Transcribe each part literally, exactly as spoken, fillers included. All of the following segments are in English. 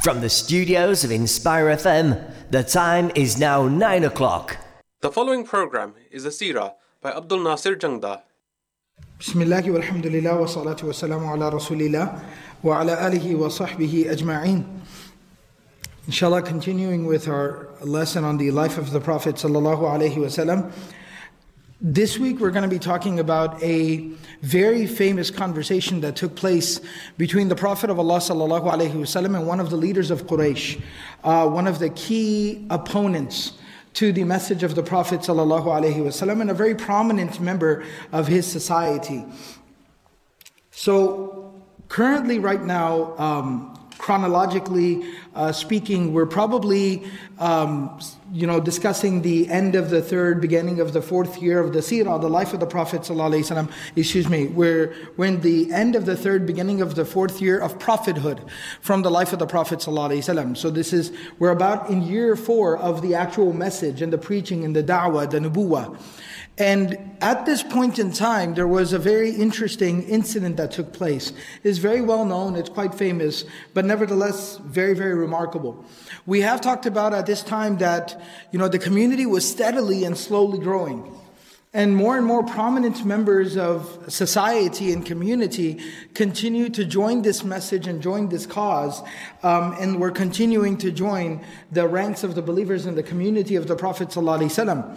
From the studios of Inspire F M, the time is now nine o'clock. The following program is a seerah by Abdul Nasir Jangda. Bismillah walhamdulillah wa salatu wa salamu ala rasulillah wa ala alihi wa sahbihi ajma'een. Inshallah, continuing with our lesson on the life of the Prophet sallallahu alaihi wasallam. This week we're going to be talking about a very famous conversation that took place between the Prophet of Allah sallallahu alaihi wasallam and one of the leaders of Quraysh, uh, one of the key opponents to the message of the Prophet sallallahu alaihi wasallam and a very prominent member of his society. So currently right now, um, chronologically uh, speaking, we're probably um, you know, discussing the end of the third, beginning of the fourth year of the seerah, the life of the Prophet ﷺ. Excuse me, we're, we're in the end of the third, beginning of the fourth year of prophethood from the life of the Prophet ﷺ. So this is, we're about in year four of the actual message and the preaching and the da'wah, the nubuwah. And at this point in time, there was a very interesting incident that took place. It's very well known, it's quite famous, but nevertheless very, very remarkable. We have talked about at this time that, you know, the community was steadily and slowly growing. And more and more prominent members of society and community continue to join this message and join this cause. Um, and we're continuing to join the ranks of the believers in the community of the Prophet ﷺ.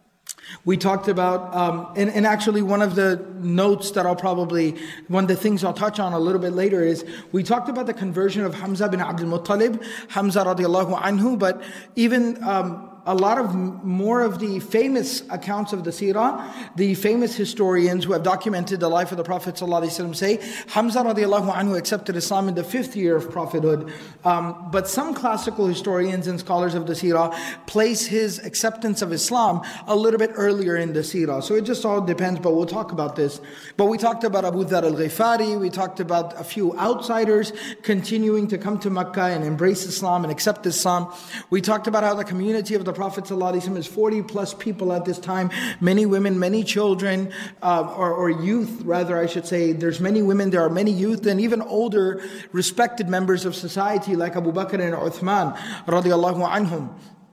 We talked about, um, and, and actually one of the notes that I'll probably, one of the things I'll touch on a little bit later is, we talked about the conversion of Hamza bin Abdul Muttalib, Hamza radiallahu anhu, but even um, a lot of more of the famous accounts of the seerah, the famous historians who have documented the life of the Prophet ﷺ say, Hamza radiallahu anhu accepted Islam in the fifth year of prophethood. Um, but some classical historians and scholars of the seerah place his acceptance of Islam a little bit earlier in the seerah. So it just all depends, but we'll talk about this. But we talked about Abu Dhar al-Ghifari, we talked about a few outsiders continuing to come to Mecca and embrace Islam and accept Islam. We talked about how the community of the Prophet ﷺ is forty plus people at this time, many women, many children, uh, or, or youth rather I should say. There's many women, there are many youth, and even older respected members of society like Abu Bakr and Uthman radiallahu anhum.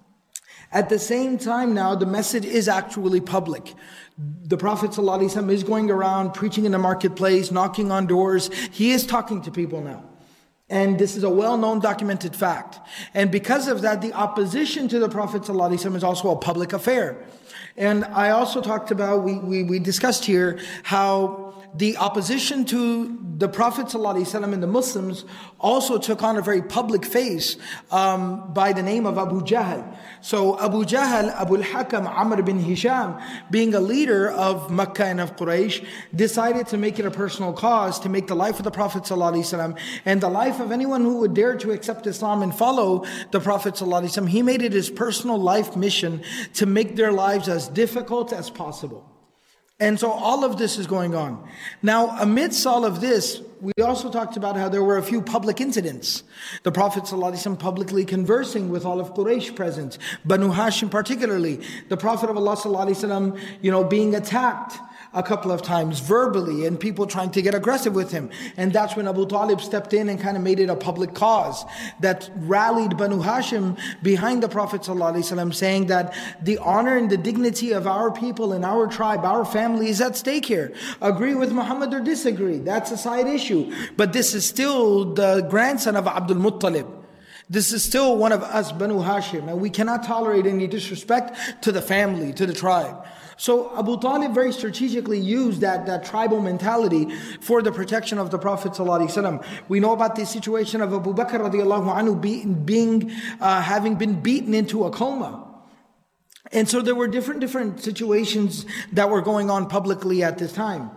At the same time now, the message is actually public. The Prophet ﷺ is going around preaching in the marketplace, knocking on doors. He is talking to people now. And this is a well-known documented fact. And because of that, the opposition to the Prophet ﷺ is also a public affair. And I also talked about, we, we, we discussed here how the opposition to the Prophet ﷺ and the Muslims also took on a very public face um, by the name of Abu Jahl. So Abu Jahl, Abu al-Hakam, Amr bin Hisham, being a leader of Mecca and of Quraysh, decided to make it a personal cause to make the life of the Prophet ﷺ and the life of anyone who would dare to accept Islam and follow the Prophet ﷺ. He made it his personal life mission to make their lives as difficult as possible. And so all of this is going on. Now, amidst all of this, we also talked about how there were a few public incidents. The Prophet ﷺ publicly conversing with all of Quraysh present, Banu Hashim particularly. The Prophet of Allah ﷺ, you know, being attacked a couple of times verbally and people trying to get aggressive with him. And that's when Abu Talib stepped in and kind of made it a public cause that rallied Banu Hashim behind the Prophet ﷺ, saying that the honor and the dignity of our people and our tribe, our family is at stake here. Agree with Muhammad or disagree, that's a side issue. But this is still the grandson of Abdul Muttalib. This is still one of us, Banu Hashim, and we cannot tolerate any disrespect to the family, to the tribe. So Abu Talib very strategically used that, that tribal mentality for the protection of the Prophet ﷺ. We know about the situation of Abu Bakr radiallahu anhu being, being uh, having been beaten into a coma. And so there were different, different situations that were going on publicly at this time.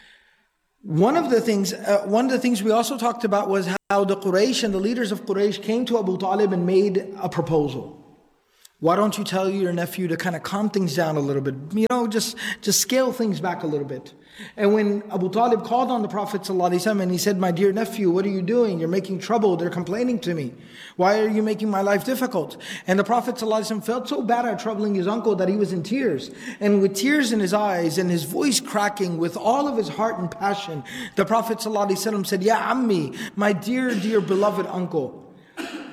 One of the things, uh, one of the things we also talked about was how the Quraysh and the leaders of Quraysh came to Abu Talib and made a proposal. Why don't you tell your nephew to kind of calm things down a little bit? You know, just, just scale things back a little bit. And when Abu Talib called on the Prophet ﷺ and he said, my dear nephew, what are you doing? You're making trouble. They're complaining to me. Why are you making my life difficult? And the Prophet ﷺ felt so bad at troubling his uncle that he was in tears. And with tears in his eyes and his voice cracking with all of his heart and passion, the Prophet ﷺ said, Ya Ammi, my dear, dear beloved uncle,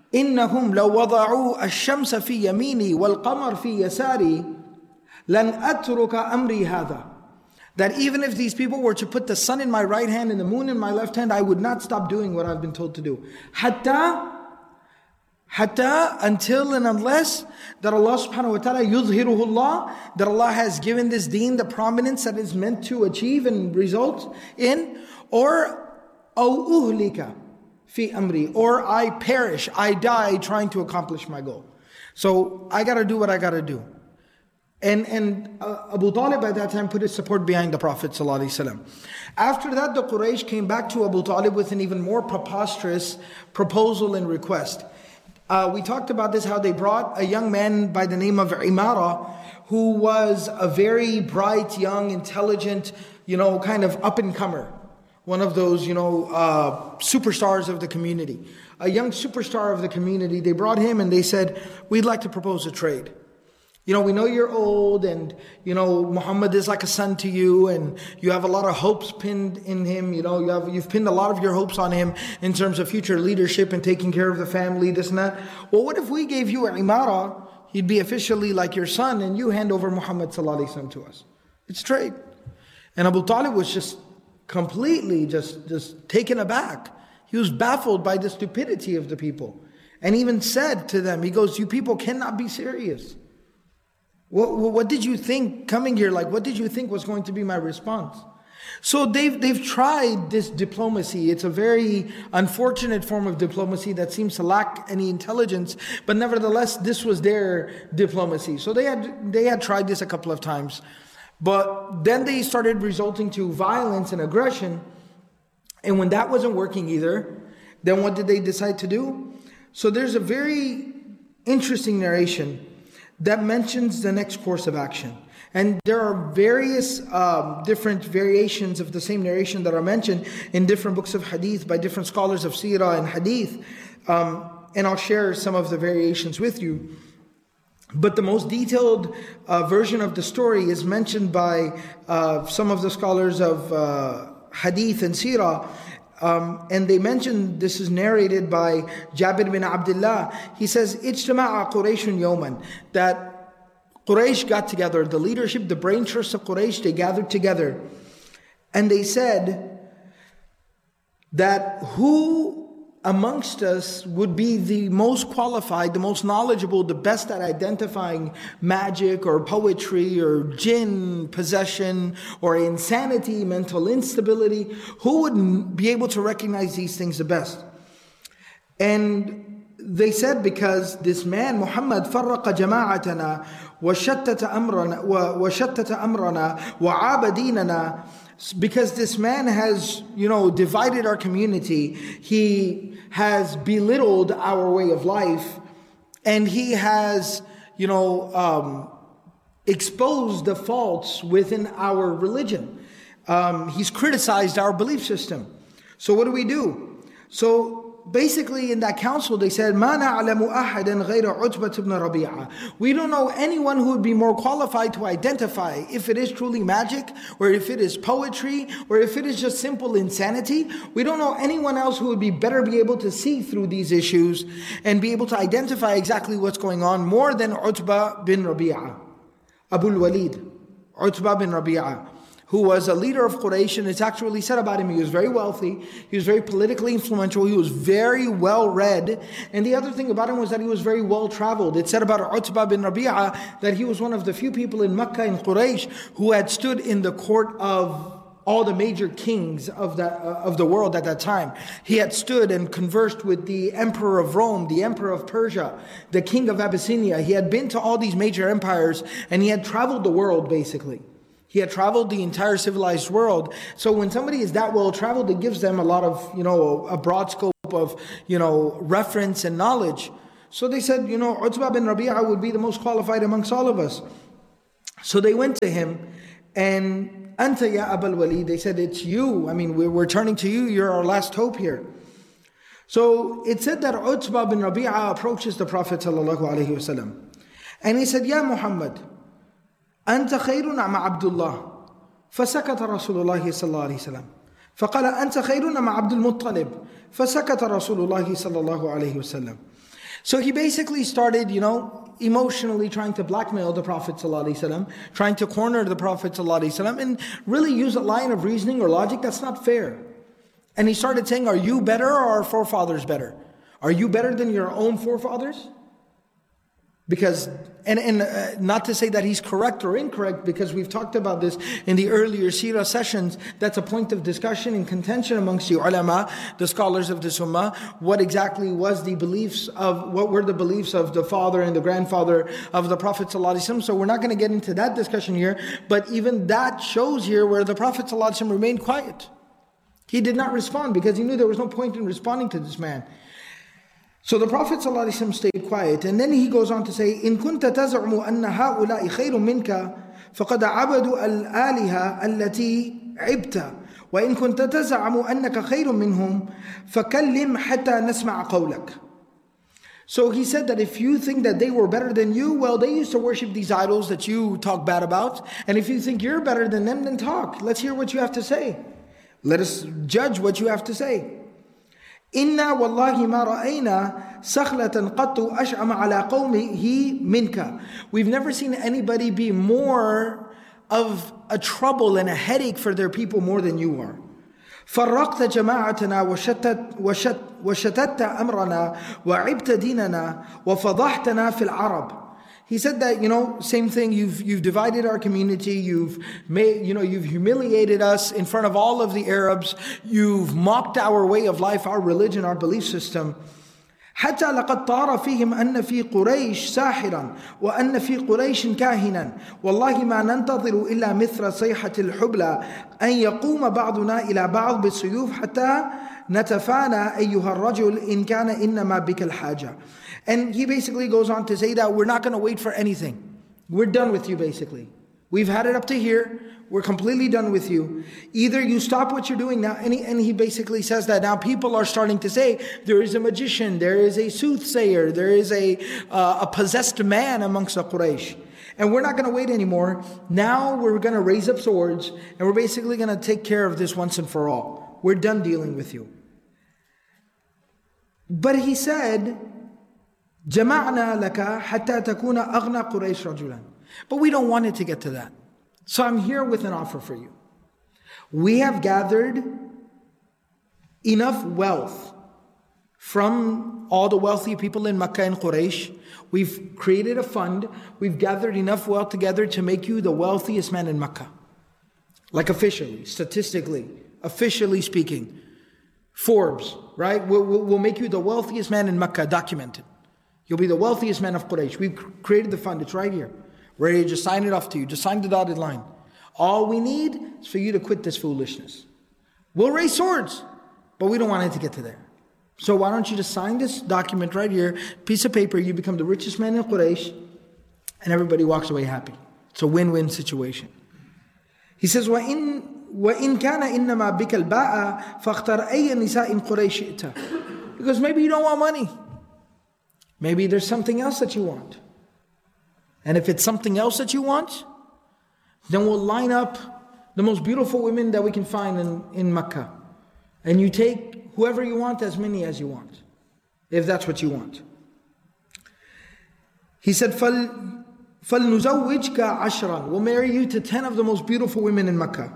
إنهم لو وضعوا الشمس في يميني والقمر في يساري لن أترك أمري هذا. That even if these people were to put the sun in my right hand and the moon in my left hand, I would not stop doing what I've been told to do. Hatta, hatta, until and unless that Allah subhanahu wa ta'ala yudhiruhu Allah, that Allah has given this deen the prominence that is meant to achieve and result in, or أو أهلك في أمري, or I perish, I die trying to accomplish my goal. So I gotta do what I gotta do. And and uh, Abu Talib at that time put his support behind the Prophet ﷺ. After that, the Quraysh came back to Abu Talib with an even more preposterous proposal and request. Uh, we talked about this, how they brought a young man by the name of Imara, who was a very bright, young, intelligent, you know, kind of up-and-comer. One of those, you know, uh, superstars of the community. A young superstar of the community. They brought him and they said, we'd like to propose a trade. You know, we know you're old and, you know, Muhammad is like a son to you and you have a lot of hopes pinned in him. You know, you have, you've pinned a lot of your hopes on him in terms of future leadership and taking care of the family, this and that. Well, what if we gave you an Imara? He'd be officially like your son and you hand over Muhammad sallallahu alaihi wasallam to us. It's trade. And Abu Talib was just completely just, just taken aback. He was baffled by the stupidity of the people. And even said to them, he goes, you people cannot be serious. What, what did you think coming here? Like, what did you think was going to be my response? So they've, they've tried this diplomacy. It's a very unfortunate form of diplomacy that seems to lack any intelligence. But nevertheless, this was their diplomacy. So they had, they had tried this a couple of times. But then they started resulting to violence and aggression. And when that wasn't working either, then what did they decide to do? So there's a very interesting narration that mentions the next course of action. And there are various um, different variations of the same narration that are mentioned in different books of hadith by different scholars of seerah and hadith. Um, and I'll share some of the variations with you. But the most detailed uh, version of the story is mentioned by uh, some of the scholars of uh, hadith and seerah. Um, and they mention, this is narrated by Jabir bin Abdullah. He says, اجتمع قريش يوما, that Quraysh got together, the leadership, the brain trust of Quraysh, they gathered together. And they said that who amongst us would be the most qualified, the most knowledgeable, the best at identifying magic or poetry or jinn possession or insanity, mental instability? Who would be able to recognize these things the best? And they said, because this man, Muhammad, فرق جماعتنا وشتت أمرنا وشتت أمرنا وعاب ديننا. Because this man has, you know, divided our community, he has belittled our way of life, and he has, you know, um, exposed the faults within our religion. Um, he's criticized our belief system. So what do we do? So basically in that council they said, مَا نَعْلَمُ أَحَدًا غَيْرَ عُتْبَةَ بْنَ رَبِيعَةَ. We don't know anyone who would be more qualified to identify if it is truly magic, or if it is poetry, or if it is just simple insanity. We don't know anyone else who would be better be able to see through these issues and be able to identify exactly what's going on more than Utbah bin Rabi'ah, Abu al-Walid, Utbah bin Rabi'ah, who was a leader of Quraysh, and it's actually said about him, he was very wealthy, he was very politically influential, he was very well read, and the other thing about him was that he was very well traveled. It said about Utbah bin Rabi'ah that he was one of the few people in Mecca and Quraysh who had stood in the court of all the major kings of that uh, of the world at that time. He had stood and conversed with the emperor of Rome, the emperor of Persia, the king of Abyssinia. He had been to all these major empires, and he had traveled the world basically. He had traveled the entire civilized world. So when somebody is that well traveled, it gives them a lot of, you know, a broad scope of, you know, reference and knowledge. So they said, you know, Utbah bin Rabi'ah would be the most qualified amongst all of us. So they went to him, and Anta ya Abul Walid, they said, it's you. I mean, we're, we're turning to you. You're our last hope here. So it said that Utbah bin Rabi'ah approaches the Prophet sallallahu alaihi wasallam, and he said, Ya Muhammad, أنت خير أم عبد الله؟ فسكت رسول الله صلى الله عليه وسلم. فقال أنت خير أم عبد المطلب؟ فسكت رسول الله صلى الله عليه وسلم. So he basically started, you know, emotionally trying to blackmail the Prophet ﷺ, trying to corner the Prophet ﷺ, and really use a line of reasoning or logic that's not fair. And he started saying, are you better or our forefathers better? Are you better than your own forefathers? Because, and, and uh, not to say that he's correct or incorrect, because we've talked about this in the earlier seerah sessions. That's a point of discussion and contention amongst the ulama, the scholars of the ummah. What exactly was the beliefs of, what were the beliefs of the father and the grandfather of the Prophet ﷺ? So we're not going to get into that discussion here, but even that shows here where the Prophet ﷺ remained quiet. He did not respond because he knew there was no point in responding to this man. So the Prophet ﷺ stayed quiet, and then he goes on to say, إن كنت تزعم أن هؤلاء خير منك فقد عبدوا الآلهة التي عبت وإن كنت تزعم أنك خير منهم فكلم حتى نسمع قولك. So he said that if you think that they were better than you, well, they used to worship these idols that you talk bad about. And if you think you're better than them, then talk. Let's hear what you have to say. Let us judge what you have to say. إِنَّا وَاللَّهِ مَا رَأَيْنَا سَخْلَةً قَطُّ أَشْعَمَ عَلَىٰ قَوْمِهِ مِنْكَ. We've never seen anybody be more of a trouble and a headache for their people more than you are. فرقت جماعتنا وشتت وشت وشتت أمرنا وعبت ديننا وفضحتنا في العرب. He said that, you know, same thing, you've you've divided our community, you've made, you know, you've humiliated us in front of all of the Arabs, you've mocked our way of life, our religion, our belief system. حتى لقد طار فيهم أن في قريش ساحرا وأن في قريش كاهنا والله ما ننتظر إلا مثل صيحة الحبلى أن يقوم بعضنا إلى بعض بالسيوف حتى نتفانى أيها الرجل إن كان إنما بك الحاجة. And he basically goes on to say that we're not going to wait for anything. We're done with you basically. We've had it up to here. We're completely done with you. Either you stop what you're doing now, and he, and he basically says that now people are starting to say there is a magician, there is a soothsayer, there is a uh, a possessed man amongst the Quraysh. And we're not going to wait anymore. Now we're going to raise up swords, and we're basically going to take care of this once and for all. We're done dealing with you. But he said, جَمَعْنَا لَكَ حَتَّى تَكُونَ أَغْنَى قُرَيْشْ رَجُلًا. But we don't want it to get to that. So I'm here with an offer for you. We have gathered enough wealth from all the wealthy people in Makkah and Quraysh. We've created a fund. We've gathered enough wealth together to make you the wealthiest man in Makkah. Like officially, statistically, officially speaking. Forbes, right? We'll, we'll make you the wealthiest man in Makkah, documented. You'll be the wealthiest man of Quraysh. We've created the fund. It's right here. We're ready to just sign it off to you. Just sign the dotted line. All we need is for you to quit this foolishness. We'll raise swords, but we don't want it to get to there. So why don't you just sign this document right here, piece of paper, you become the richest man in Quraysh, and everybody walks away happy. It's a win-win situation. He says, وَإِن وَإِن كَانَ إِنَّمَا بِكَ الْبَاءَ فَاخْتَرْ أَيَّ نِسَاءٍ قُرَيْشٍ شِئْتَ. Because maybe you don't want money. Maybe there's something else that you want. And if it's something else that you want, then we'll line up the most beautiful women that we can find in, in Makkah. And you take whoever you want, as many as you want, if that's what you want. He said, فَلْنُزَوِّجْكَ عَشْرًا. We'll marry you to ten of the most beautiful women in Makkah.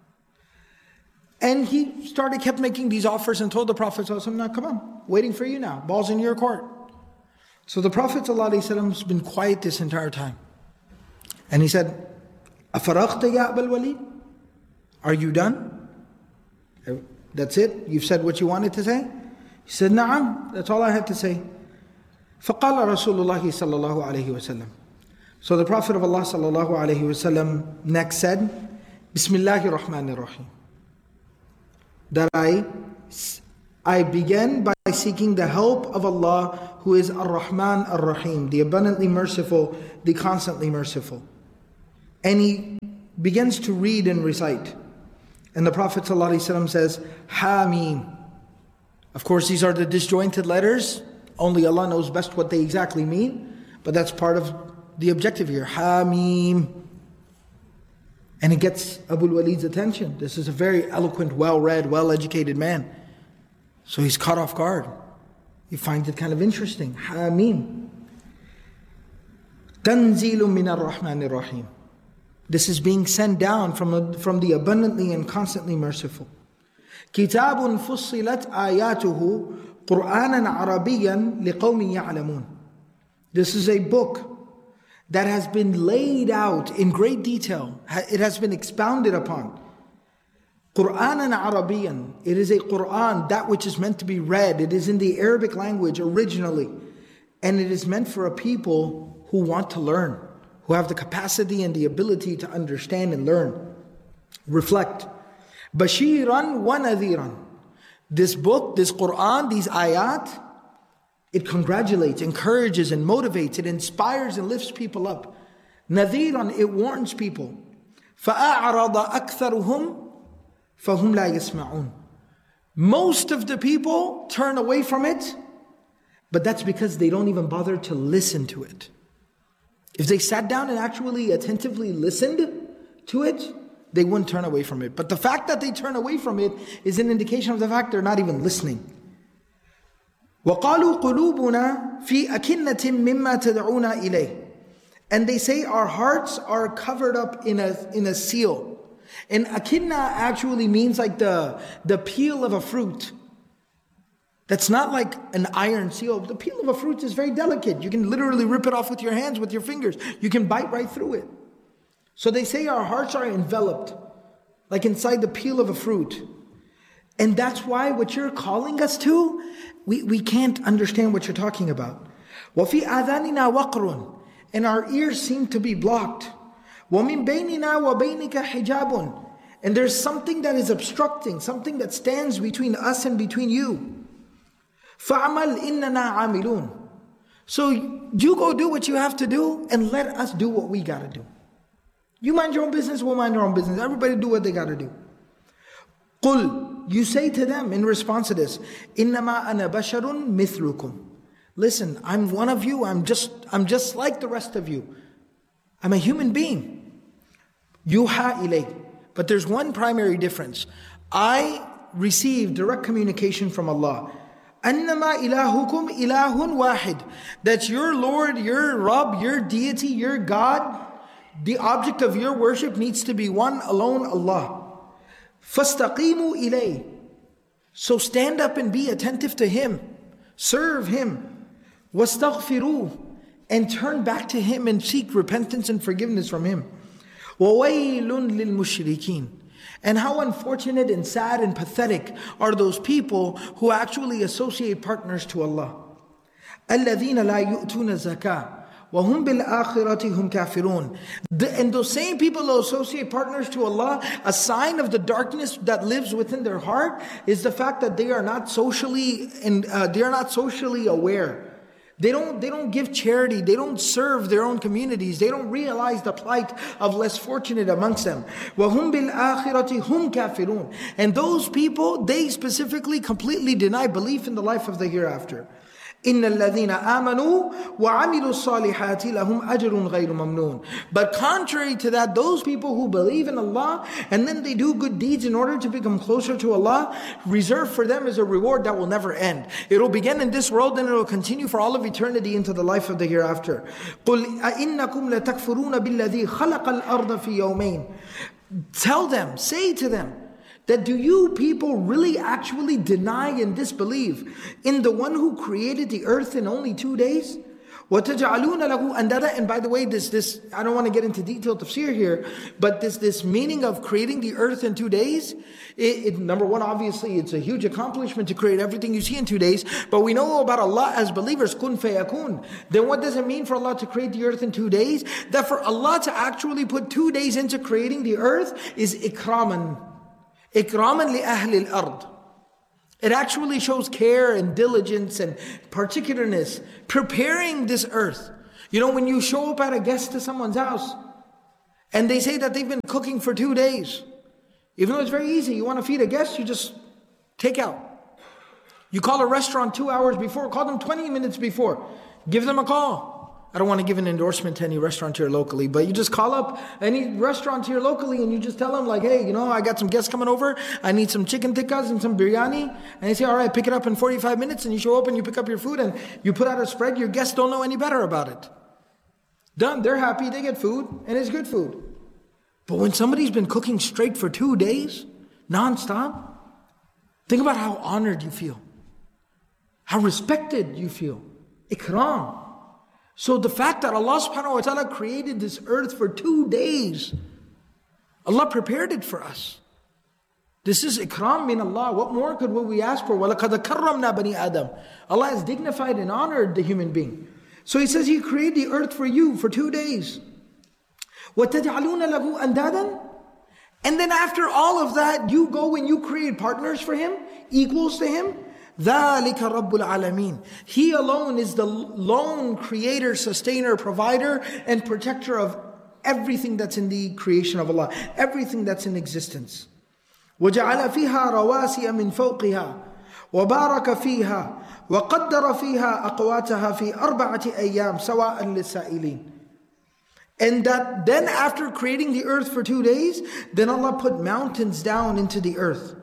And he started, kept making these offers and told the Prophet ﷺ, now come on, waiting for you now, ball's in your court. So the Prophet ﷺ has been quiet this entire time. And he said, أَفَرَغْتَ يَا أَبَا الْوَلِيدِ? Are you done? That's it? You've said what you wanted to say? He said, نعم, that's all I had to say. فَقَالَ رَسُولُ اللَّهِ صَلَّى اللَّهُ عَلَيْهِ وَسَلَّمَ. So the Prophet of Allah صلى الله عليه وسلم next said, بسم الله الرحمن الرحيم. That I, I began by seeking the help of Allah, who is Ar-Rahman Ar-Rahim, the abundantly merciful, the constantly merciful. And he begins to read and recite. And the Prophet ﷺ says, Hameen. Of course, these are the disjointed letters. Only Allah knows best what they exactly mean. But that's part of the objective here. Hameen. And it gets Abu al-Walid's attention. This is a very eloquent, well-read, well-educated man. So he's caught off guard. You find it kind of interesting. Hamim. Tanzilun min ar-Rahman ar-Rahim. This is being sent down from, a, from the abundantly and constantly merciful. Kitabun fussilat ayatuhu Qur'anan Arabiyan liqawmin ya'lamun. This is a book that has been laid out in great detail. It has been expounded upon. Qur'anan Arabiyan. It is a Qur'an, that which is meant to be read. It is in the Arabic language originally. And it is meant for a people who want to learn, who have the capacity and the ability to understand and learn. Reflect. Bashiran wa nadhiran. This book, this Qur'an, these ayat, it congratulates, encourages and motivates, it inspires and lifts people up. Nadhiran, it warns people. فَأَعْرَضَ أَكْثَرُهُمْ فَهُمْ لَا يَسْمَعُونَ. Most of the people turn away from it, but that's because they don't even bother to listen to it. If they sat down and actually attentively listened to it, they wouldn't turn away from it. But the fact that they turn away from it is an indication of the fact they're not even listening. وَقَالُوا قُلُوبُنَا فِي أَكِنَّةٍ مِّمَّا تَدْعُونَا إِلَيْهِ. And they say our hearts are covered up in a, in a seal. And akinna actually means like the, the peel of a fruit. That's not like an iron seal. The peel of a fruit is very delicate. You can literally rip it off with your hands, with your fingers. You can bite right through it. So they say our hearts are enveloped, like inside the peel of a fruit. And that's why what you're calling us to, we, we can't understand what you're talking about. وَفِي آذَانِنَا وَقْرٌ. And our ears seem to be blocked. وَمِن بَيْنِنَا وَبَيْنِكَ حِجَابٌ. And there's something that is obstructing, something that stands between us and between you. فَعْمَلْ إِنَّنَا عَامِلُونَ. So you go do what you have to do and let us do what we gotta do. You mind your own business, we'll mind our own business. Everybody do what they gotta do. قُلْ. You say to them in response to this, إِنَّمَا أَنَا بَشَرٌ مِثْلُكُمْ. Listen, I'm one of you, I'm just, I'm just like the rest of you. I'm a human being. يُوحَى إِلَيْهِ. But there's one primary difference. I receive direct communication from Allah. أَنَّمَا إِلَهُكُمْ إِلَهٌ وَاحِدٌ. That your Lord, your Rabb, your deity, your God, the object of your worship needs to be one alone, Allah. فَاسْتَقِيمُوا إِلَيْهِ. So stand up and be attentive to Him. Serve Him. وَاسْتَغْفِرُوهُ. And turn back to Him and seek repentance and forgiveness from Him. وَوَيْلٌ لِلْمُشْرِكِينَ. And how unfortunate and sad and pathetic are those people who actually associate partners to Allah. الَّذِينَ لَا يُؤْتُونَ الزَّكَاةَ وَهُمْ بِالْآخِرَةِ هُمْ كَافِرُونَ. And those same people who associate partners to Allah, a sign of the darkness that lives within their heart is the fact that they are not socially and uh, they are not socially aware. They don't, they don't give charity. They don't serve their own communities. They don't realize the plight of less fortunate amongst them. وَهُمْ بِالْآخِرَةِ هُمْ كَافِرُونَ. And those people, they specifically completely deny belief in the life of the hereafter. إِنَّ الَّذِينَ آمَنُوا وَعَمِلُوا الصَّالِحَاتِ لَهُمْ أَجْرٌ غَيْرُ مَمْنُونَ. But contrary to that, those people who believe in Allah and then they do good deeds in order to become closer to Allah, reserved for them is a reward that will never end. It will begin in this world and it will continue for all of eternity into the life of the hereafter. قُلْ أَإِنَّكُمْ لَتَكْفُرُونَ بِالَّذِي خَلَقَ الْأَرْضَ فِي يَوْمَيْنِ. Tell them, say to them, that do you people really actually deny and disbelieve in the one who created the earth in only two days? وَتَجْعَلُونَ لَهُ أَنْدَادًا. And by the way, this, this I don't want to get into detailed tafsir here, but this, this meaning of creating the earth in two days, it, it, number one, obviously, it's a huge accomplishment to create everything you see in two days, but we know about Allah as believers, kun fayakun. Then what does it mean for Allah to create the earth in two days? That for Allah to actually put two days into creating the earth is ikraman. Ikraman li ahli al-ard. It actually shows care and diligence and particularness, preparing this earth. You know, when you show up at a guest to someone's house, and they say that they've been cooking for two days, even though it's very easy, you want to feed a guest, you just take out. You call a restaurant two hours before, call them twenty minutes before, give them a call. I don't want to give an endorsement to any restaurateur locally, but you just call up any restaurateur locally and you just tell them like, hey, you know, I got some guests coming over. I need some chicken tikkas and some biryani. And they say, all right, pick it up in forty-five minutes. And you show up and you pick up your food and you put out a spread. Your guests don't know any better about it. Done. They're happy. They get food and it's good food. But when somebody's been cooking straight for two days, non-stop, think about how honored you feel. How respected you feel. Ikram. So the fact that Allah subhanahu wa ta'ala created this earth for two days, Allah prepared it for us. This is ikram min Allah. What more could we ask for? وَلَقَدْ كَرَّمْنَا بَنِي آدَمَ. Allah has dignified and honored the human being. So He says He created the earth for you for two days. وَتَجْعَلُونَ لَهُ أَنْدَادًا. And then after all of that, you go and you create partners for Him, equals to Him. ذَلِكَ رَبُّ الْعَالَمِينَ. He alone is the lone creator, sustainer, provider, and protector of everything that's in the creation of Allah, everything that's in existence. وَجَعَلَ فِيهَا رَوَاسِيَ مِنْ فَوْقِهَا وَبَارَكَ فِيهَا وَقَدَّرَ فِيهَا أَقْوَاتَهَا فِي أَرْبَعَةِ أَيَّامٍ سَوَاءً لِلسَّائِلِينَ. And that then after creating the earth for two days, then Allah put mountains down into the earth.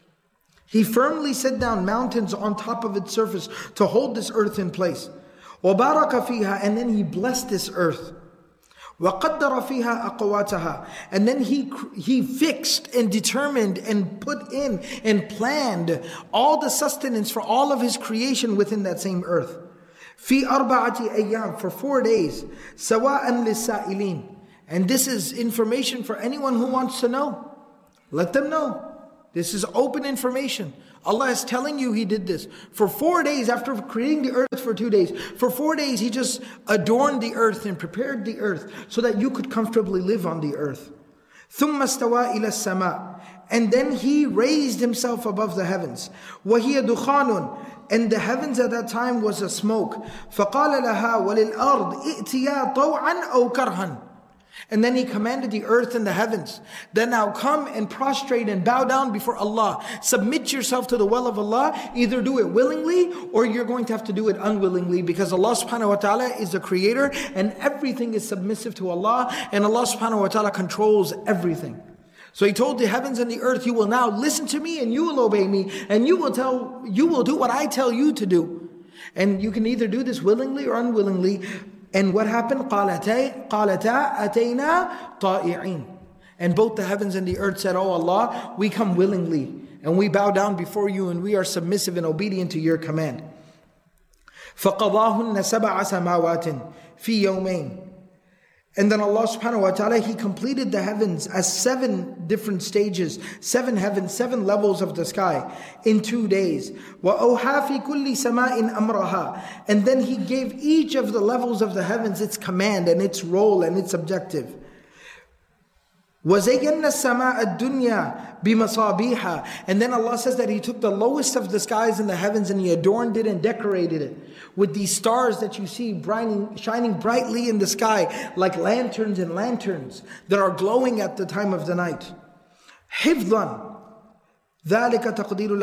He firmly set down mountains on top of its surface to hold this earth in place. وَبَارَكَ فِيهَا. And then He blessed this earth. وَقَدَّرَ فِيهَا أَقْوَاتَهَا. And then he, he fixed and determined and put in and planned all the sustenance for all of His creation within that same earth. فِي أَرْبَعَةِ أَيَّامٍ. For four days. سَوَاءً لِلسَّائِلِينَ. And this is information for anyone who wants to know. Let them know. This is open information. Allah is telling you He did this. For four days, after creating the earth for two days, for four days He just adorned the earth and prepared the earth so that you could comfortably live on the earth. ثُمَّ اسْتَوَى إِلَى السَّمَاءِ. And then He raised Himself above the heavens. وَهِيَ دُخَانٌ. And the heavens at that time was a smoke. فَقَالَ لَهَا وَلِلْأَرْضِ ائْتِيَا طَوْعًا أَوْ كَرْهًا. And then He commanded the earth and the heavens, then now come and prostrate and bow down before Allah. Submit yourself to the will of Allah. Either do it willingly or you're going to have to do it unwillingly, because Allah subhanahu wa ta'ala is the creator and everything is submissive to Allah, and Allah subhanahu wa ta'ala controls everything. So He told the heavens and the earth, you will now listen to me and you will obey me and you will tell, you will do what I tell you to do. And you can either do this willingly or unwillingly. And what happened? قَالَتَا أَتَيْنَا طَائِعِينَ. And both the heavens and the earth said, oh Allah, we come willingly and we bow down before you and we are submissive and obedient to your command. فَقَضَاهُنَّ سَبْعَ سَمَاوَاتٍ فِي يَوْمَيْنِ. And then Allah subhanahu wa ta'ala, He completed the heavens as seven different stages, seven heavens, seven levels of the sky in two days. وَأَوْحَى فِي كُلِّ سَمَاءٍ أَمْرَهَا. And then He gave each of the levels of the heavens its command and its role and its objective. وَزَيَّنَّا السَّمَاءَ الدُّنْيَا بِمَصَابِيحَ. And then Allah says that He took the lowest of the skies and the heavens and He adorned it and decorated it with these stars that you see brighting, shining brightly in the sky like lanterns and lanterns that are glowing at the time of the night. حِفْظًا. ذَلِكَ تَقْدِيرُ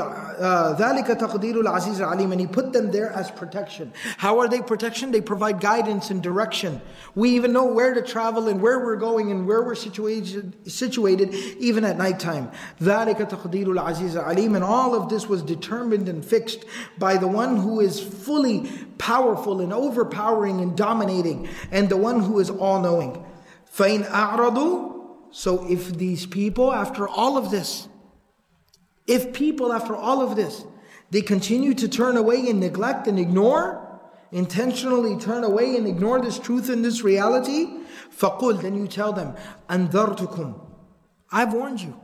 الْعَزِيزِ الْعَلِيمِ. And He put them there as protection. How are they protection? They provide guidance and direction. We even know where to travel and where we're going and where we're situated, situated even at nighttime. ذَلِكَ تَقْدِيرُ الْعَزِيزِ الْعَلِيمِ. And all of this was determined and fixed by the one who is fully powerful and overpowering and dominating, and the one who is all-knowing. فَإِنْ أَعْرَضُوا. So if these people, after all of this, If people, after all of this, they continue to turn away and neglect and ignore, intentionally turn away and ignore this truth and this reality, فَقُلْ. Then you tell them, أَنذَرْتُكُمْ. I've warned you.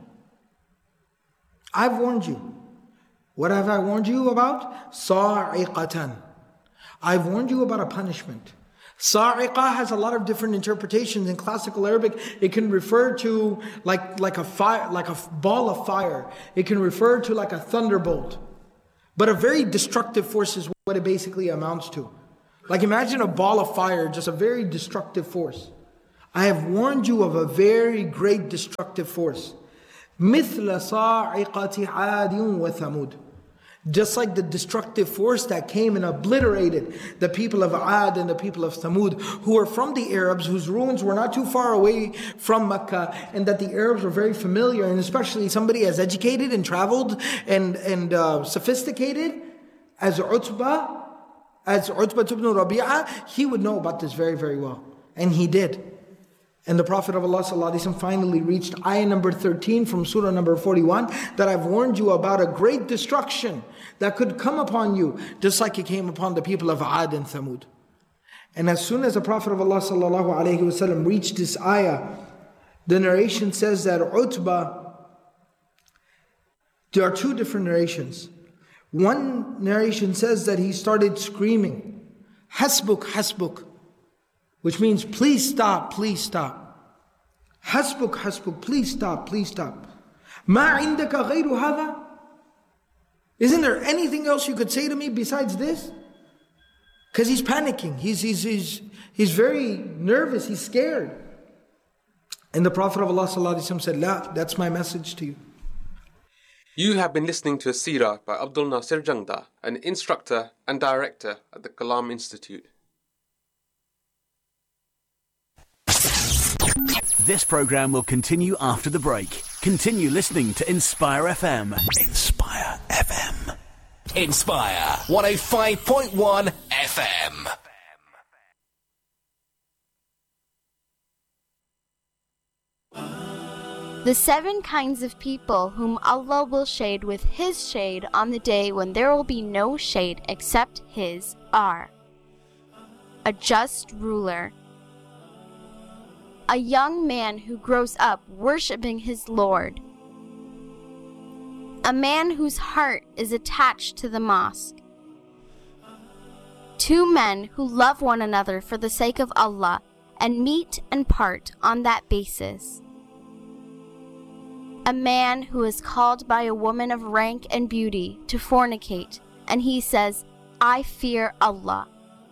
I've warned you. What have I warned you about? صَاعِقَةً. I've warned you about a punishment. Sa'iqah has a lot of different interpretations. In classical Arabic, it can refer to like, like a fire, like a ball of fire. It can refer to like a thunderbolt. But a very destructive force is what it basically amounts to. Like imagine a ball of fire, just a very destructive force. I have warned you of a very great destructive force. مِثْلَ صَاعِقَةِ عَادٍ وَثَمُودٍ. Just like the destructive force that came and obliterated the people of Ad and the people of Thamud, who were from the Arabs, whose ruins were not too far away from Mecca, and that the Arabs were very familiar, and especially somebody as educated and traveled and, and uh, sophisticated as Utbah, as Utbah ibn Rabi'ah, he would know about this very, very well. And he did. And the Prophet of Allah ﷺ finally reached ayah number thirteen from surah number forty-one, that I've warned you about a great destruction that could come upon you, just like it came upon the people of Ad and Thamud. And as soon as the Prophet of Allah ﷺ reached this ayah, the narration says that Utbah, there are two different narrations. One narration says that he started screaming, Hasbuk, Hasbuk, which means please stop, please stop. Hasbuk, hasbuk, please stop, please stop. Ma indaka ghayru hadha? Isn't there anything else you could say to me besides this? Because he's panicking, he's, he's, he's, he's very nervous, he's scared. And the Prophet of Allah ﷺ said, La, that's my message to you. You have been listening to a seerah by Abdul Nasir Jangda, an instructor and director at the Kalam Institute. This program will continue after the break. Continue listening to Inspire F M. Inspire F M. Inspire one oh five point one F M. The seven kinds of people whom Allah will shade with His shade on the day when there will be no shade except His are: a just ruler, a young man who grows up worshiping his Lord, a man whose heart is attached to the mosque, two men who love one another for the sake of Allah and meet and part on that basis, a man who is called by a woman of rank and beauty to fornicate, and he says, I fear Allah.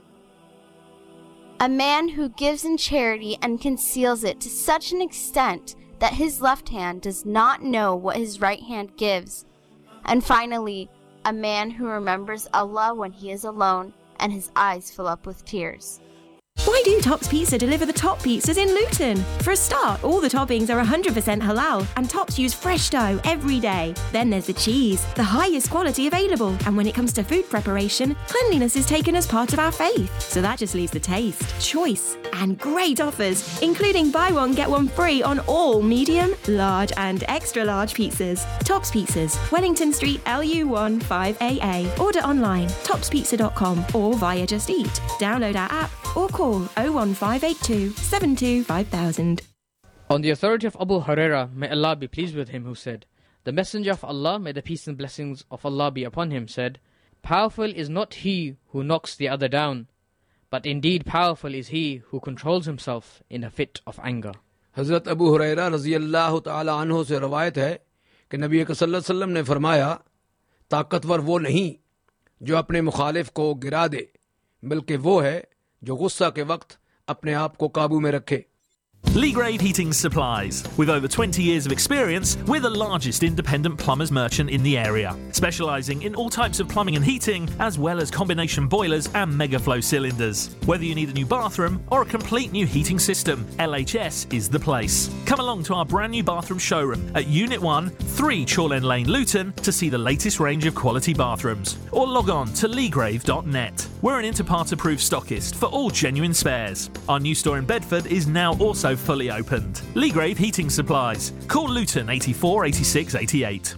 A man who gives in charity and conceals it to such an extent that his left hand does not know what his right hand gives. And finally, a man who remembers Allah when he is alone and his eyes fill up with tears. Why do Tops Pizza deliver the top pizzas in Luton? For a start, all the toppings are one hundred percent halal and Tops use fresh dough every day. Then there's the cheese, the highest quality available. And when it comes to food preparation, cleanliness is taken as part of our faith. So that just leaves the taste, choice, and great offers, including buy one, get one free on all medium, large, and extra large pizzas. Tops Pizzas, Wellington Street, L U one five A A. Order online, tops pizza dot com or via Just Eat. Download our app or call oh one five eight two, seven two five thousand. On the authority of Abu Hurairah, may Allah be pleased with him, who said, the Messenger of Allah, may the peace and blessings of Allah be upon him, said, powerful is not he who knocks the other down, but indeed powerful is he who controls himself in a fit of anger. Hazrat Abu Hurairah रज़ियल्लाहु ताला अन्हु से रवायत है कि नबी सल्लल्लाहु अलैहि वसल्लम ने फरमाया, ताकतवर वो नहीं जो अपने मुखालिफ को गिरा दे, बल्कि वो है जो गुस्सा के वक्त अपने आप को काबू में रखे. Legrave Heating Supplies. With over twenty years of experience, we're the largest independent plumbers merchant in the area, specialising in all types of plumbing and heating, as well as combination boilers and megaflow cylinders. Whether you need a new bathroom or a complete new heating system, L H S is the place. Come along to our brand new bathroom showroom at Unit one, three Chorlend Lane, Luton, to see the latest range of quality bathrooms. Or log on to legrave dot net. We're an Interpart approved stockist for all genuine spares. Our new store in Bedford is now also fully opened. Legrave Heating Supplies. Call Luton eighty-four eighty-six eighty-eight.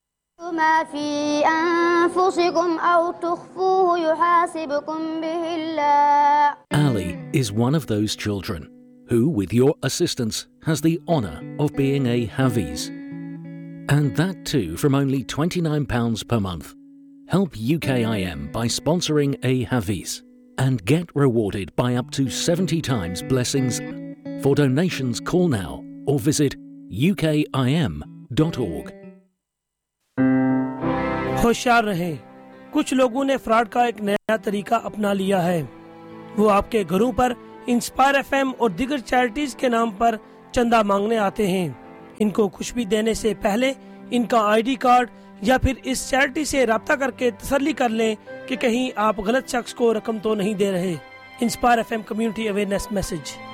ما في أنفسكم أو تخفوه يحاسبكم به الله. Ali is one of those children who, with your assistance, has the honour of being a Hafiz. And that too from only twenty-nine pounds per month. Help U K I M by sponsoring a Hafiz and get rewarded by up to seventy times blessings. For donations, call now or visit U K I M dot org. होशियार रहें, कुछ लोगों ने fraud का एक नया तरीका अपना लिया है. वो आपके घरों पर इंस्पायर एफएम और दीगर चैरिटीज के नाम पर चंदा मांगने आते हैं. इनको कुछ भी देने से पहले इनका आईडी कार्ड या फिर इस चैरिटी से राब्ता करके तसल्ली कर लें कि कहीं आप गलत शख्स को रकम तो नहीं दे रहे। Inspire FM community awareness message.